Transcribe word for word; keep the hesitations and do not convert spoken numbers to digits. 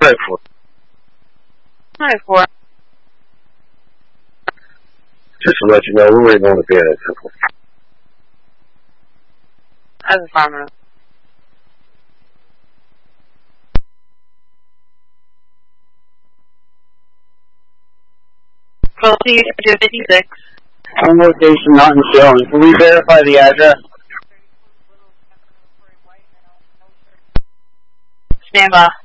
Hi, four. Hi, four. Just to let you know, we're waiting on the band at Temple. As a farmer. Proceed to fifty-six. On location, not in showing. Can we verify the address? Stand by.